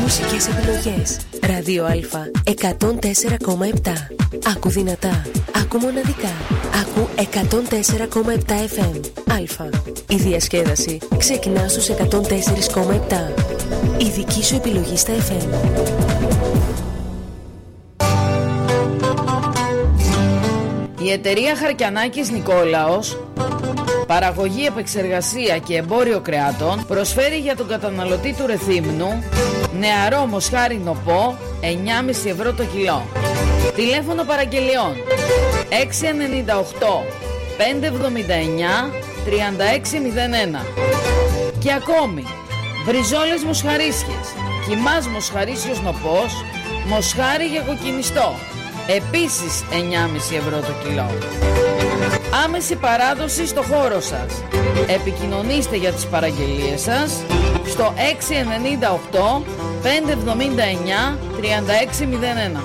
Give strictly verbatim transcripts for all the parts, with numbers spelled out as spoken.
μουσικές επιλογές. Ράδιο Α εκατόν τέσσερα κόμμα επτά. Άκου δυνατά. Άκου μοναδικά. Άκου εκατόν τέσσερα κόμμα επτά εφ εμ. Α. Η διασκέδαση ξεκινά στους εκατόν τέσσερα κόμμα επτά. Η δική σου επιλογή στα εφ εμ. Η εταιρεία Χαρκιανάκης Νικόλαος, παραγωγή, επεξεργασία και εμπόριο κρεάτων, προσφέρει για τον καταναλωτή του Ρεθύμνου νεαρό μοσχάρι νοπό εννιά κόμμα πέντε ευρώ το κιλό. Τηλέφωνο παραγγελιών έξι εννιά οκτώ πέντε εβδομήντα εννιά τριάντα έξι μηδέν ένα. Και ακόμη μπριζόλες μοσχαρίσιες, κιμάς μοσχαρίσιος νοπός, μοσχάρι για κοκκινιστό, επίσης εννιά κόμμα πέντε ευρώ το κιλό. Άμεση παράδοση στο χώρο σας. Επικοινωνήστε για τις παραγγελίες σας στο έξι εννιά οκτώ πέντε εβδομήντα εννιά τριάντα έξι μηδέν ένα.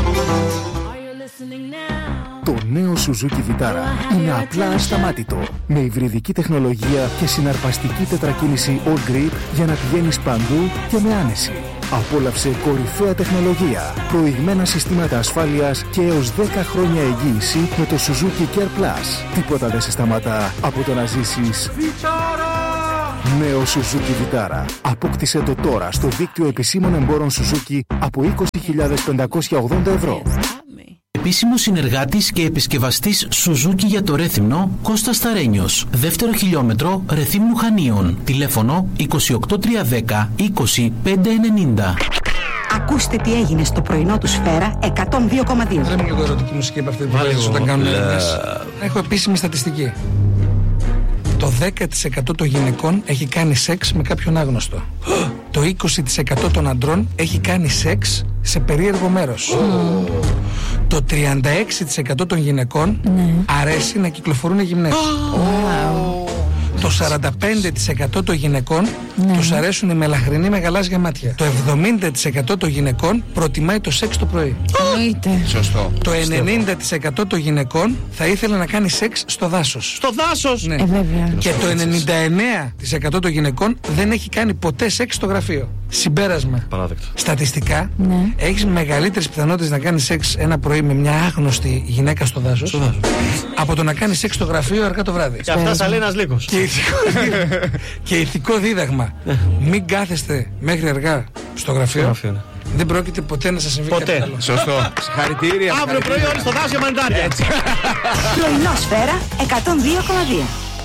Το νέο Suzuki Vitara είναι απλά ασταμάτητο. Με υβριδική τεχνολογία και συναρπαστική τετρακίνηση All Grip για να πηγαίνεις παντού και με άνεση. Απόλαυσε κορυφαία τεχνολογία, προηγμένα συστήματα ασφάλειας και έως δέκα χρόνια εγγύηση με το Suzuki Care Plus. Τίποτα δεν σε σταματά από το να ζήσεις Vitara! Νέο Suzuki Vitara. Απόκτησε το τώρα στο δίκτυο επισήμων εμπόρων Suzuki από είκοσι χιλιάδες πεντακόσια ογδόντα ευρώ. Επίσημος συνεργάτης και επισκευαστής Suzuki για το Ρέθυμνο, Κώστας Σταρένιος. Δεύτερο χιλιόμετρο Ρεθύμνου Χανίων. Τηλέφωνο είκοσι οκτώ τριακόσια δέκα είκοσι πέντε ενενήντα. Ακούστε τι έγινε στο πρωινό του Σφαίρα εκατόν δύο κόμμα δύο. Βρέμε λίγο ερωτική μουσική από αυτή που παίζεις όταν κάνουν έρευνες. Έχω επίσημη στατιστική. Το δέκα τοις εκατό των γυναικών έχει κάνει σεξ με κάποιον άγνωστο. Το είκοσι τοις εκατό των αντρών έχει κάνει σεξ σε περίεργο μέρος. Oh. Το τριάντα έξι τοις εκατό των γυναικών ναι. αρέσει να κυκλοφορούν γυμνές. Oh. Oh. Το σαράντα πέντε τοις εκατό των γυναικών ναι. τους αρέσουν οι μελαχρινοί με γαλάζια μάτια. Το εβδομήντα τοις εκατό των γυναικών προτιμάει το σεξ το πρωί. Εννοείται. Oh. Σωστό. Το ενενήντα τοις εκατό των γυναικών θα ήθελε να κάνει σεξ στο δάσος. Στο δάσος! Ναι. Ε, βέβαια. Και το ενενήντα εννέα τοις εκατό των γυναικών δεν έχει κάνει ποτέ σεξ στο γραφείο. Συμπέρασμα. Παράδεκτο. Στατιστικά, ναι. έχεις μεγαλύτερες πιθανότητες να κάνεις σεξ ένα πρωί με μια άγνωστη γυναίκα στο δάσος, στο δάσος. από το να κάνεις σεξ στο γραφείο αργά το βράδυ. Και αυτά σαν λέει ένας λύκος. Και ηθικό, και ηθικό δίδαγμα. Μην κάθεστε μέχρι αργά στο γραφείο. Στο γραφείο ναι. Δεν πρόκειται ποτέ να σας συμβεί ποτέ. κάτι άλλο. Σωστό. Συγχαρητήρια. Αύριο πρωί όλοι στο δάσο μανιτάρια. Πρωινό Σφαίρα εκατόν δύο κόμμα δύο.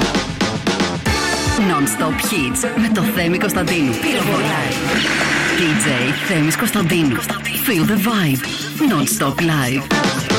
Non-stop hits με το Θέμη Κωνσταντίνου. Πυροβολάει. ντι τζέι Θέμης Κωνσταντίνου. Feel the vibe. Non-stop live.